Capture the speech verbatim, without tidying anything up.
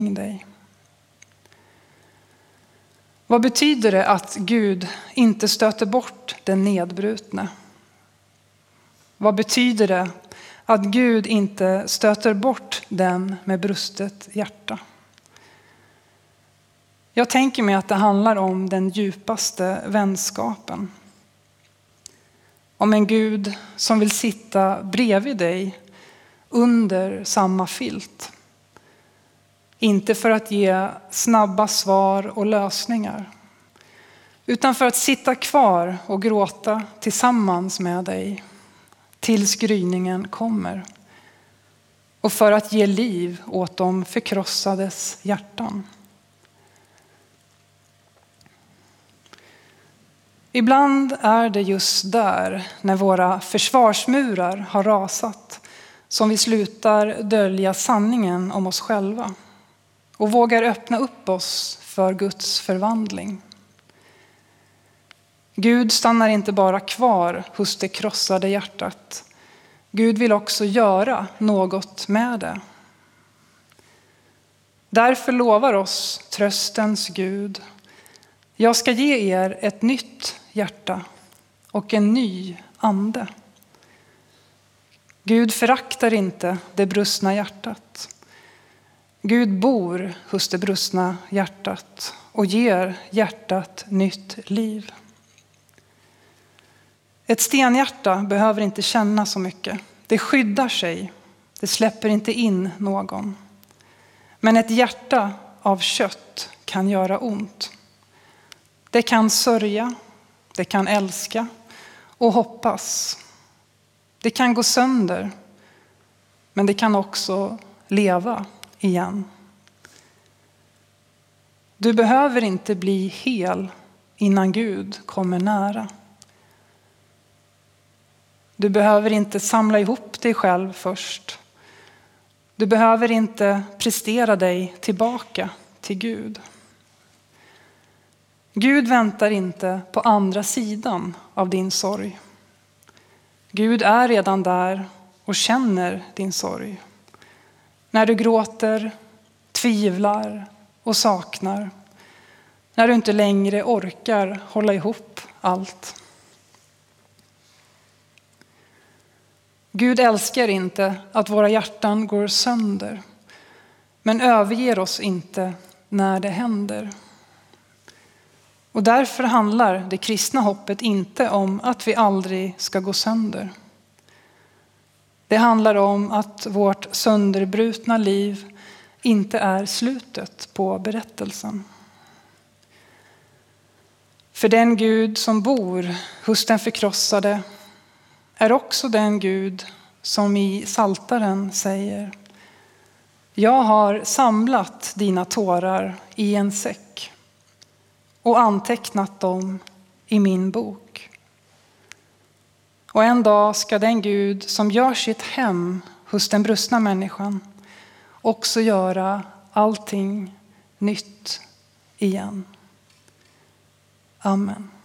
dig. Vad betyder det att Gud inte stöter bort den nedbrutne? Vad betyder det att Gud inte stöter bort den med brustet hjärta? Jag tänker mig att det handlar om den djupaste vänskapen. Om en Gud som vill sitta bredvid dig under samma filt. Inte för att ge snabba svar och lösningar, utan för att sitta kvar och gråta tillsammans med dig tills gryningen kommer. Och för att ge liv åt de förkrossades hjärtan. Ibland är det just där, när våra försvarsmurar har rasat, som vi slutar dölja sanningen om oss själva och vågar öppna upp oss för Guds förvandling. Gud stannar inte bara kvar hos det krossade hjärtat. Gud vill också göra något med det. Därför lovar oss tröstens Gud: jag ska ge er ett nytt hjärta och en ny ande. Gud föraktar inte det brustna hjärtat. Gud bor hos det brustna hjärtat och ger hjärtat nytt liv. Ett stenhjärta behöver inte känna så mycket. Det skyddar sig. Det släpper inte in någon. Men ett hjärta av kött kan göra ont. Det kan sörja, det kan älska och hoppas. Det kan gå sönder, men det kan också leva igen. Du behöver inte bli hel innan Gud kommer nära. Du behöver inte samla ihop dig själv först. Du behöver inte prestera dig tillbaka till Gud. Gud väntar inte på andra sidan av din sorg. Gud är redan där och känner din sorg. När du gråter, tvivlar och saknar. När du inte längre orkar hålla ihop allt. Gud älskar inte att våra hjärtan går sönder, men överger oss inte när det händer. Och därför handlar det kristna hoppet inte om att vi aldrig ska gå sönder. Det handlar om att vårt sönderbrutna liv inte är slutet på berättelsen. För den Gud som bor hos den förkrossade är också den Gud som i Psaltaren säger: jag har samlat dina tårar i en säck och antecknat dem i min bok. Och en dag ska den Gud som gör sitt hem hos den brustna människan också göra allting nytt igen. Amen.